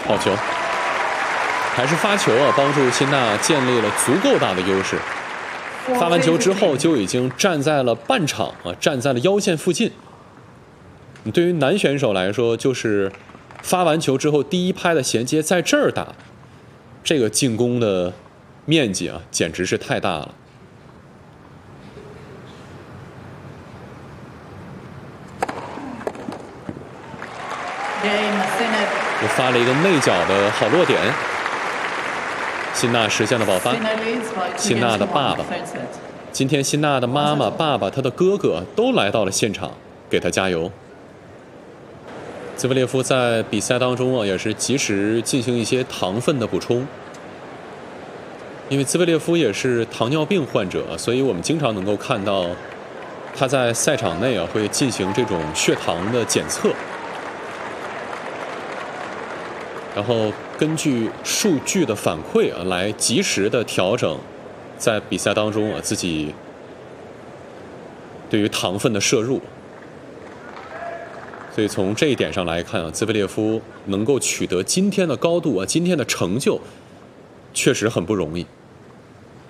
好球，还是发球啊，帮助辛纳建立了足够大的优势。发完球之后就已经站在了半场啊，站在了腰线附近。对于男选手来说，就是发完球之后第一拍的衔接在这儿打，这个进攻的面积啊，简直是太大了。我发了一个内角的好落点，辛纳实现了爆发。辛纳的爸爸，今天辛纳的妈妈、爸爸、他的哥哥都来到了现场，给他加油。兹维列夫在比赛当中啊，也是及时进行一些糖分的补充，因为兹维列夫也是糖尿病患者，所以我们经常能够看到他在赛场内啊会进行这种血糖的检测。然后根据数据的反馈啊，来及时的调整，在比赛当中啊自己对于糖分的摄入。所以从这一点上来看啊，兹维列夫能够取得今天的高度啊，今天的成就，确实很不容易。